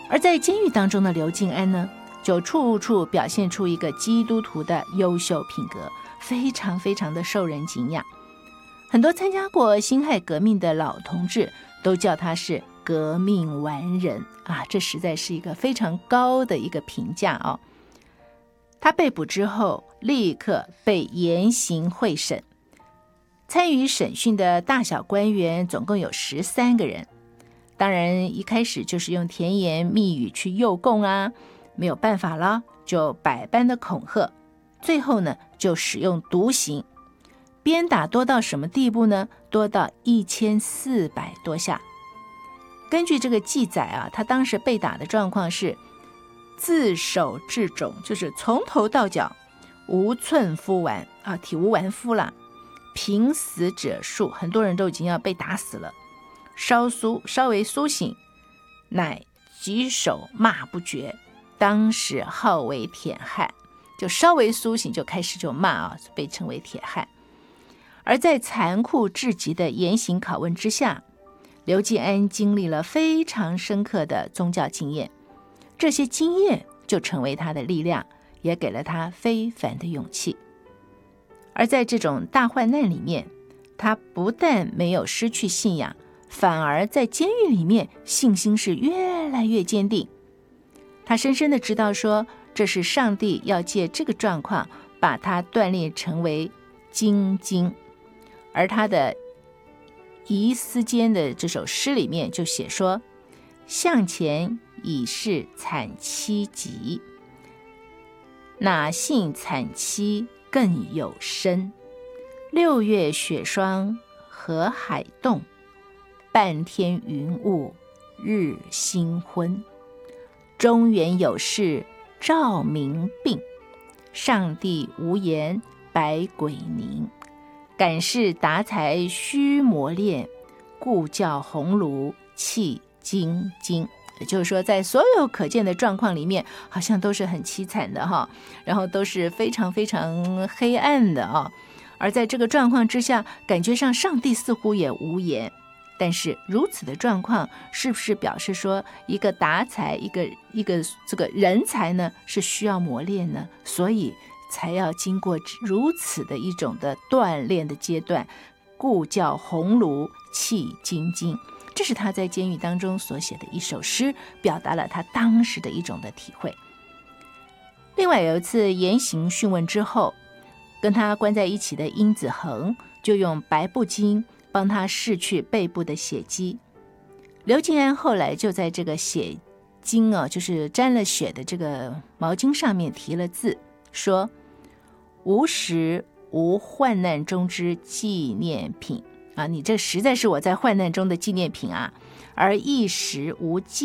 而在监狱当中的刘敬安呢，就处处表现出一个基督徒的优秀品格，非常非常的受人敬仰。很多参加过辛亥革命的老同志都叫他是革命完人啊，这实在是一个非常高的一个评价哦。他被捕之后，立刻被严刑会审，参与审讯的大小官员总共有13个人。当然一开始就是用甜言蜜语去诱供啊，没有办法了，就百般的恐吓，最后呢就使用毒刑，鞭打多到什么地步呢？多到1400多下。根据这个记载啊，他当时被打的状况是自手至踵，就是从头到脚无寸肤完啊，体无完肤了。平死者数，很多人都已经要被打死了。稍微苏醒，乃举手骂不绝，当时号为铁汉，就稍微苏醒就开始就骂啊，被称为铁汉。而在残酷至极的严刑拷问之下，刘敬安经历了非常深刻的宗教经验，这些经验就成为他的力量，也给了他非凡的勇气。而在这种大患难里面，他不但没有失去信仰，反而在监狱里面信心是越来越坚定。他深深的知道说，这是上帝要借这个状况把他锻炼成为精金。而他的遗思间的这首诗里面就写说，向前已是惨凄急，哪信惨凄更有深。6月雪霜河海冻，半天云雾日星昏。中原有事照明鬓，上帝无言百鬼凝。感是达才须磨练，故叫红炉泣晶晶。也就是说，在所有可见的状况里面，好像都是很凄惨的哈，然后都是非常非常黑暗的啊。而在这个状况之下，感觉上上帝似乎也无言。但是如此的状况，是不是表示说一个达才，一个这个人才呢，是需要磨练呢？所以才要经过如此的一种的锻炼的阶段，故叫红炉泣晶晶。这是他在监狱当中所写的一首诗，表达了他当时的一种的体会。另外有一次严刑讯问之后，跟他关在一起的殷子恒就用白布巾帮他拭去背部的血迹。刘敬安后来就在这个血巾啊，就是沾了血的这个毛巾上面题了字，说无时无患难中之纪念品啊，你这实在是我在患难中的纪念品啊，而一时无